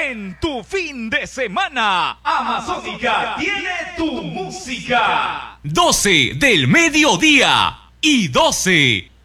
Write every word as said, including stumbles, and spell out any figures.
en tu fin de semana. Amazónica tiene tu música. doce del mediodía y doce.